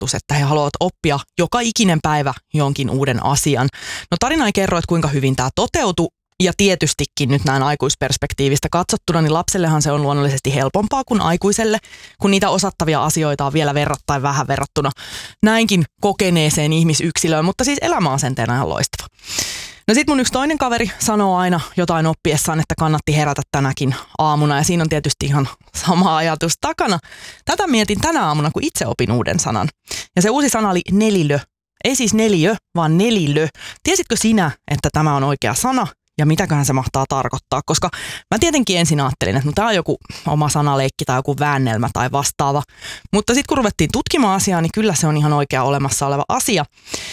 ajatus, että he haluavat oppia joka ikinen päivä jonkin uuden asian. No tarina ei kerro, että kuinka hyvin tämä toteutui. Ja tietystikin nyt näin aikuisperspektiivistä katsottuna, niin lapsellehan se on luonnollisesti helpompaa kuin aikuiselle, kun niitä osattavia asioita on vielä verrattain vähän verrattuna näinkin kokeneeseen ihmisyksilöön, mutta siis elämä asenteena ihan loistava. No sit mun yksi toinen kaveri sanoo aina jotain oppiessaan, että kannatti herätä tänäkin aamuna ja siinä on tietysti ihan sama ajatus takana. Tätä mietin tänä aamuna, kun itse opin uuden sanan. Ja se uusi sana oli nelilö. Ei siis neliö, vaan nelilö. Tiesitkö sinä, että tämä on oikea sana? Ja mitäköhän se mahtaa tarkoittaa, koska mä tietenkin ensin ajattelin, että no tää on joku oma sanaleikki tai joku väännelmä tai vastaava. Mutta sitten kun ruvettiin tutkimaan asiaa, niin kyllä se on ihan oikea olemassa oleva asia.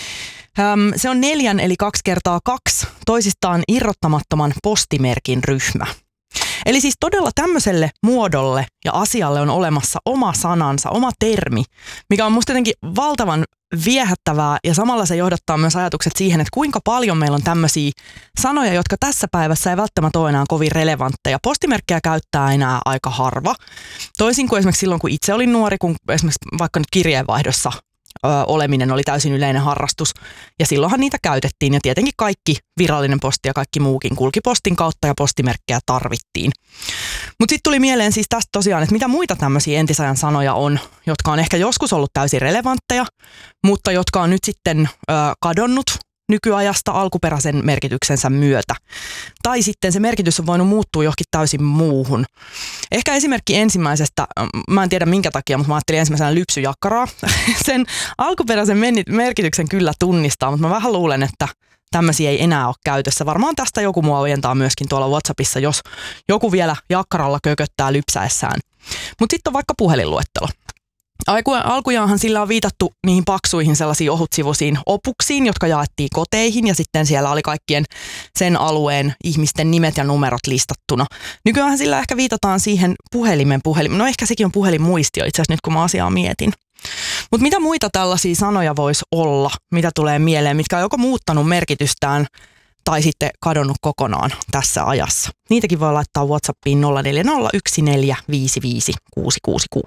Se on 4 eli 2 kertaa 2 toisistaan irrottamattoman postimerkin ryhmä. Eli siis todella tämmöiselle muodolle ja asialle on olemassa oma sanansa, oma termi, mikä on musta jotenkin valtavan viehättävää ja samalla se johdattaa myös ajatukset siihen, että kuinka paljon meillä on tämmöisiä sanoja, jotka tässä päivässä ei välttämättä ole enää kovin relevantteja. Postimerkkejä käyttää enää aika harva. Toisin kuin esimerkiksi silloin, kun itse olin nuori, kun esimerkiksi vaikka nyt kirjeenvaihdossa oleminen oli täysin yleinen harrastus. Ja silloinhan niitä käytettiin ja tietenkin kaikki virallinen posti ja kaikki muukin kulki postin kautta ja postimerkkejä tarvittiin. Mutta sitten tuli mieleen siis tästä tosiaan, että mitä muita tämmöisiä entisajan sanoja on, jotka on ehkä joskus ollut täysin relevantteja, mutta jotka on nyt sitten kadonnut nykyajasta alkuperäisen merkityksensä myötä. Tai sitten se merkitys on voinut muuttua johonkin täysin muuhun. Ehkä esimerkki ensimmäisestä, mä en tiedä minkä takia, mutta mä ajattelin ensimmäisenä lypsyjakkaraa. Sen alkuperäisen merkityksen kyllä tunnistaa, mutta mä vähän luulen, että tämmöisiä ei enää ole käytössä. Varmaan tästä joku mua ojentaa myöskin tuolla WhatsAppissa, jos joku vielä jakkaralla kököttää lypsäessään. Mutta sitten on vaikka puhelinluettelo. Alkujaanhan sillä on viitattu niihin paksuihin sellaisiin ohutsivuisiin opuksiin, jotka jaettiin koteihin ja sitten siellä oli kaikkien sen alueen ihmisten nimet ja numerot listattuna. Nykyään sillä ehkä viitataan siihen puhelimen. No ehkä sekin on puhelinmuistio itse asiassa nyt kun mä asiaa mietin. Mutta mitä muita tällaisia sanoja voisi olla, mitä tulee mieleen, mitkä on joko muuttanut merkitystään tai sitten kadonnut kokonaan tässä ajassa. Niitäkin voi laittaa WhatsAppiin 0401455666.